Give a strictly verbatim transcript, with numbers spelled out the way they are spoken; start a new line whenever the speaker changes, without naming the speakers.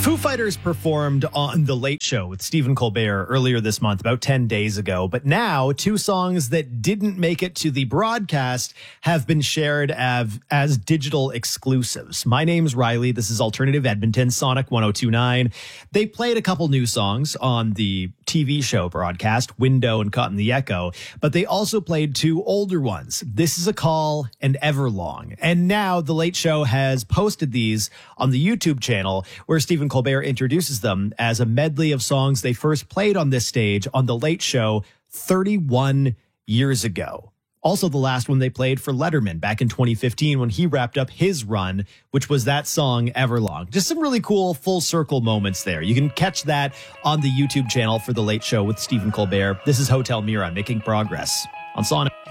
Foo Fighters performed on The Late Show with Stephen Colbert earlier this month, about ten days ago. But now, two songs that didn't make it to the broadcast have been shared as, as digital exclusives. My name's Riley. This is Alternative Edmonton, Sonic one oh two point nine. They played a couple new songs on the T V show broadcast, Window and Caught in the Echo, but they also played two older ones, This Is a Call and Everlong. And now The Late Show has posted these on the YouTube channel, where Stephen Colbert introduces them as a medley of songs they first played on this stage on The Late Show thirty-one years ago. Also, the last one they played for Letterman back in twenty fifteen when he wrapped up his run, which was that song Everlong. Just some really cool full circle moments there. You can catch that on the YouTube channel for The Late Show with Stephen Colbert. This is Hotel Mira making progress on Sonic.